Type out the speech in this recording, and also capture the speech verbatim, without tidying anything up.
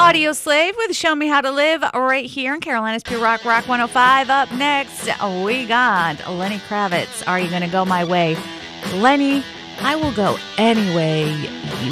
Audio Slave with Show Me How to Live right here in Carolina's Pure Rock, Rock one oh five. Up next, we got Lenny Kravitz. Are you going to go my way? Lenny, I will go any way you